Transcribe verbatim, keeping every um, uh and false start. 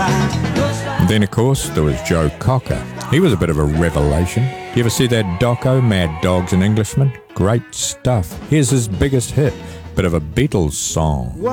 Then, of course, there was Joe Cocker. He was a bit of a revelation. You ever see that doco, Mad Dogs and Englishmen? Great stuff. Here's his biggest hit, bit of a Beatles song.